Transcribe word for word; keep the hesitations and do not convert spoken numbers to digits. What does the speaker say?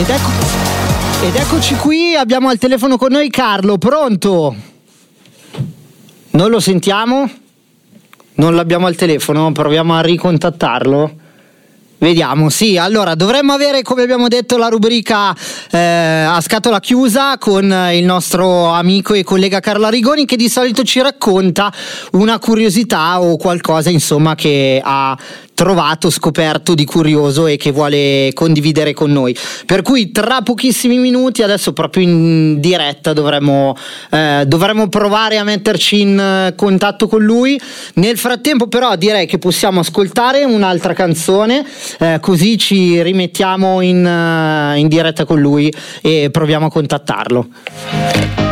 Ed, ecco, ed eccoci qui, abbiamo al telefono con noi Carlo, pronto? Non lo sentiamo? Non l'abbiamo al telefono, proviamo a ricontattarlo. Vediamo, sì, allora dovremmo avere, come abbiamo detto, la rubrica eh, a scatola chiusa con il nostro amico e collega Carlo Arrigoni, che di solito ci racconta una curiosità o qualcosa, insomma, che ha trovato, scoperto di curioso e che vuole condividere con noi. Per cui tra pochissimi minuti, adesso proprio in diretta, dovremmo, eh, dovremmo provare a metterci in contatto con lui. Nel frattempo però direi che possiamo ascoltare un'altra canzone, eh, così ci rimettiamo in, uh, in diretta con lui e proviamo a contattarlo.